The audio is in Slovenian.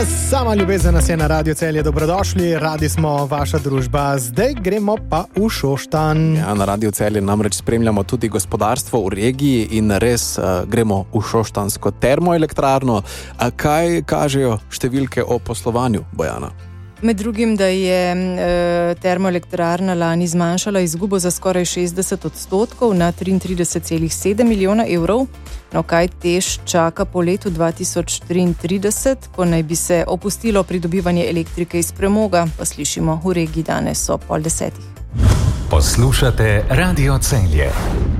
Sama ljubezen nas je na Radio Celje. Dobrodošli, radi smo vaša družba. Zdaj gremo pa v Šoštanj. Ja, na Radio Celje namreč spremljamo tudi gospodarstvo v regiji in res gremo v šoštanjsko termoelektrarno. Kaj kažejo številke o poslovanju, Bojana? Med drugim, da je termoelektrarna lani zmanjšala izgubo za skoraj 60% na 33,7 milijona evrov. No, kaj TEŠ čaka po letu 2033, ko naj bi se opustilo pridobivanje elektrike iz premoga, pa slišimo v regiji danes o 9:30. Poslušate Radio Celje.